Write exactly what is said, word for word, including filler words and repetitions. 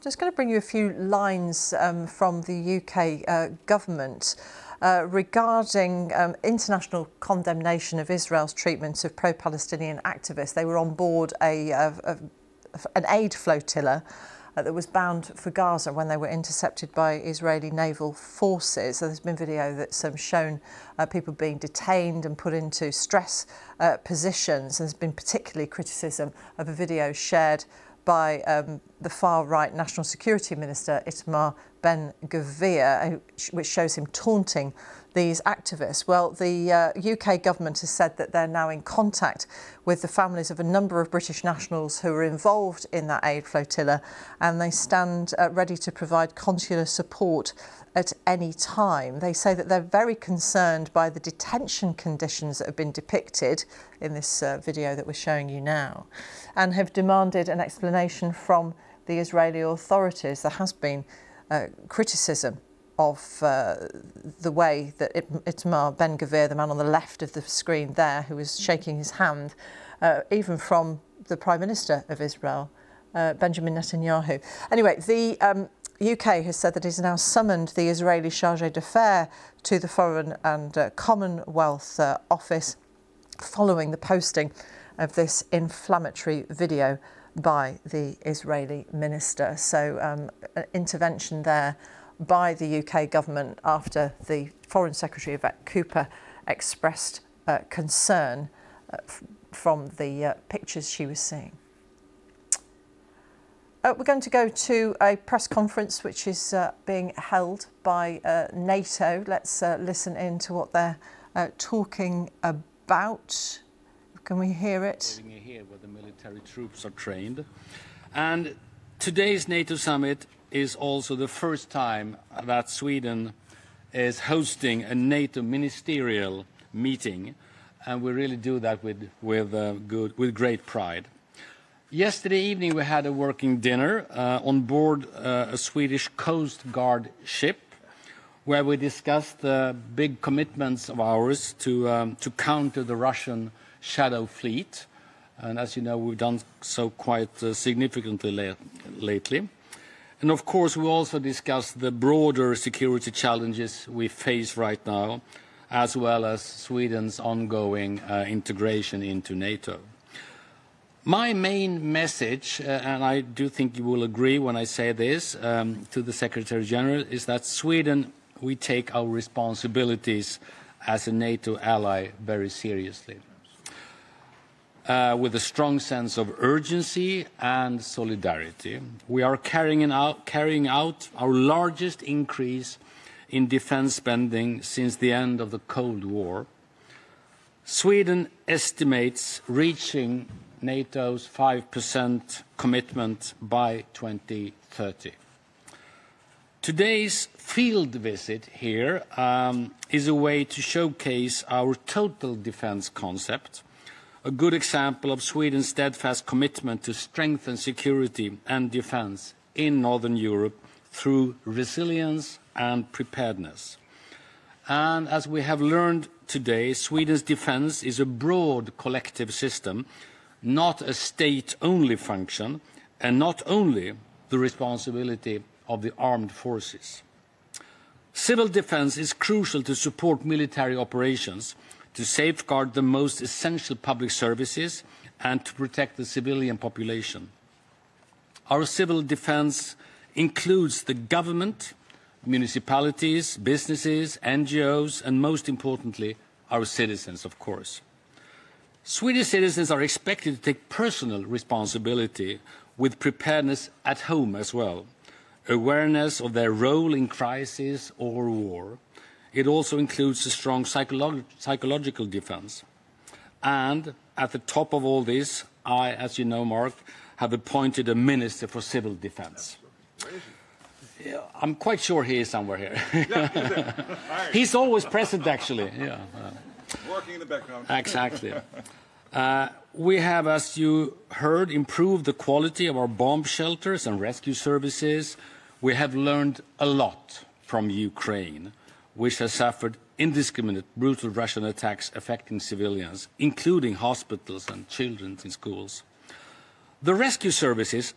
Just going to bring you a few lines um, from the U K uh, government uh, regarding um, international condemnation of Israel's treatment of pro-Palestinian activists. They were on board a, a, a, an aid flotilla uh, that was bound for Gaza when they were intercepted by Israeli naval forces. So there's been video that's um, shown uh, people being detained and put into stress uh, positions. And there's been particularly criticism of a video shared by um, the far-right National Security Minister, Itamar Ben-Gvir, which shows him taunting these activists. Well, the uh, U K government has said that they're now in contact with the families of a number of British nationals who are involved in that aid flotilla, and they stand uh, ready to provide consular support at any time. They say that they're very concerned by the detention conditions that have been depicted in this uh, video that we're showing you now, and have demanded an explanation from the Israeli authorities. There has been uh, criticism of uh, the way that it, Itamar Ben-Gvir, the man on the left of the screen there, who was shaking his hand, uh, even from the Prime Minister of Israel, uh, Benjamin Netanyahu. Anyway, the um, U K has said that it has now summoned the Israeli Chargé d'Affaires to the Foreign and uh, Commonwealth uh, Office following the posting of this inflammatory video by the Israeli minister. So um, an intervention there by the U K government after the Foreign Secretary, Yvette Cooper, expressed uh, concern uh, from the uh, pictures she was seeing. Uh, we're going to go to a press conference which is uh, being held by uh, NATO. Let's uh, listen in to what they're uh, talking about. Can we hear it? Here where the military troops are trained. And today's NATO summit is also the first time that Sweden is hosting a NATO ministerial meeting, and we really do that with, with, uh, good, with great pride. Yesterday evening we had a working dinner uh, on board uh, a Swedish Coast Guard ship, where we discussed the big commitments of ours to, um, to counter the Russian shadow fleet. And as you know, we've done so quite uh, significantly la lately. And of course, we also discussed the broader security challenges we face right now, as well as Sweden's ongoing uh, integration into NATO. My main message, uh, and I do think you will agree when I say this um, to the Secretary General, is that Sweden, we take our responsibilities as a NATO ally very seriously. Uh, with a strong sense of urgency and solidarity. We are carrying out, carrying out our largest increase in defense spending since the end of the Cold War. Sweden estimates reaching NATO's five percent commitment by twenty thirty. Today's field visit here um, is a way to showcase our total defense concept, a good example of Sweden's steadfast commitment to strengthen security and defence in Northern Europe through resilience and preparedness. And as we have learned today, Sweden's defence is a broad collective system, not a state-only function, and not only the responsibility of the armed forces. Civil defence is crucial to support military operations, to safeguard the most essential public services and to protect the civilian population. Our civil defence includes the government, municipalities, businesses, N G Os, and most importantly, our citizens, of course. Swedish citizens are expected to take personal responsibility with preparedness at home as well, awareness of their role in crisis or war. It also includes a strong psycholo psychological defense. And at the top of all this, I, as you know, Mark, have appointed a Minister for Civil Defense. Yeah, I'm quite sure he is somewhere here. Yeah, he's always present, actually. Yeah, uh, working in the background. Exactly. Uh, we have, as you heard, improved the quality of our bomb shelters and rescue services. We have learned a lot from Ukraine, which has suffered indiscriminate, brutal Russian attacks affecting civilians, including hospitals and children in schools. The rescue services